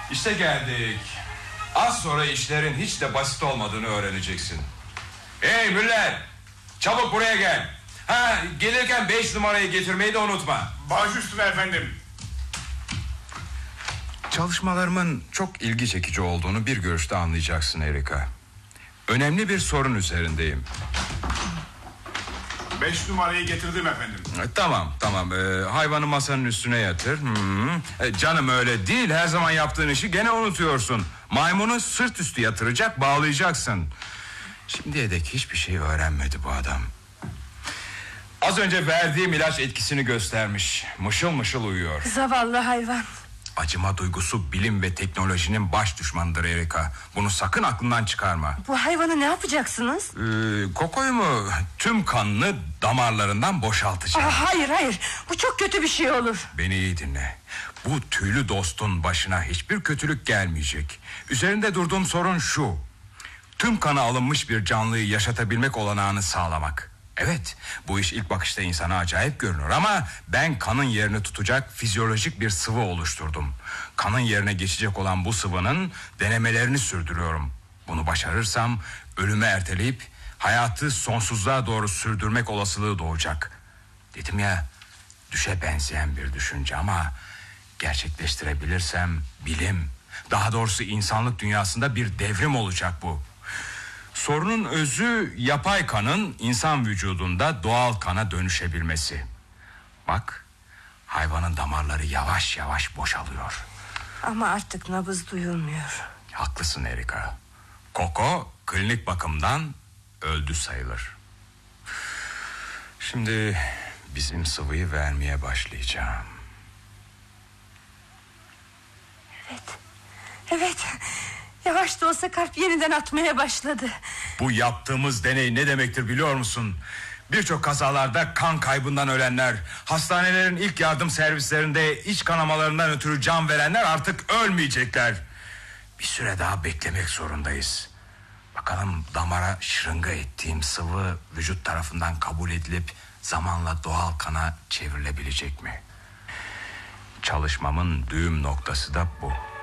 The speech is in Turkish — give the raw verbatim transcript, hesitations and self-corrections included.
İşte geldik. Az sonra işlerin hiç de basit olmadığını öğreneceksin. Hey Müller, çabuk buraya gel. Ha, gelirken beş numarayı getirmeyi de unutma. Baş üstüne efendim. Çalışmalarımın çok ilgi çekici olduğunu bir görüşte anlayacaksın Erika. Önemli bir sorun üzerindeyim. Beş numarayı getirdim efendim. Tamam tamam ee, hayvanı masanın üstüne yatır. Ee, Canım öyle değil, her zaman yaptığın işi gene unutuyorsun. Maymunu sırt üstü yatıracak, bağlayacaksın. Şimdiye dek hiçbir şey öğrenmedi bu adam. Az önce verdiğim ilaç etkisini göstermiş. Mışıl mışıl uyuyor. Zavallı hayvan. Acıma duygusu bilim ve teknolojinin baş düşmanıdır Erika. Bunu sakın aklından çıkarma. Bu hayvanı ne yapacaksınız? Ee, Koko'yu mu tüm kanını damarlarından boşaltacağım. Aa, hayır hayır, bu çok kötü bir şey olur. Beni iyi dinle. Bu tüylü dostun başına hiçbir kötülük gelmeyecek. Üzerinde durduğum sorun şu: tüm kanı alınmış bir canlıyı yaşatabilmek olanağını sağlamak. Evet, bu iş ilk bakışta insana acayip görünür ama ben kanın yerini tutacak fizyolojik bir sıvı oluşturdum. Kanın yerine geçecek olan bu sıvının denemelerini sürdürüyorum. Bunu başarırsam ölümü erteleyip hayatı sonsuzluğa doğru sürdürmek olasılığı doğacak. Dedim ya, düşe benzeyen bir düşünce ama gerçekleştirebilirsem bilim, daha doğrusu insanlık dünyasında bir devrim olacak bu. Sorunun özü yapay kanın insan vücudunda doğal kana dönüşebilmesi. Bak, hayvanın damarları yavaş yavaş boşalıyor. Ama artık nabız duyulmuyor. Haklısın Erika. Koko klinik bakımdan öldü sayılır. Şimdi bizim sıvıyı vermeye başlayacağım. Evet. Evet. Yavaş da olsa kalp yeniden atmaya başladı. Bu yaptığımız deney ne demektir biliyor musun? Birçok kazalarda kan kaybından ölenler, hastanelerin ilk yardım servislerinde iç kanamalarından ötürü can verenler artık ölmeyecekler. Bir süre daha beklemek zorundayız. Bakalım damara şırınga ettiğim sıvı vücut tarafından kabul edilip zamanla doğal kana çevrilebilecek mi? Çalışmamın düğüm noktası da bu.